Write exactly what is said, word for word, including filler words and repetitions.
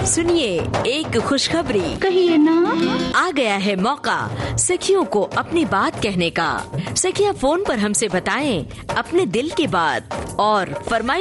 सुनिए एक खुशखबरी। कहिए ना। आ गया है मौका सखियों को अपनी बात कहने का। सखियां फोन पर हमसे बताएं अपने दिल की बात और फरमाइश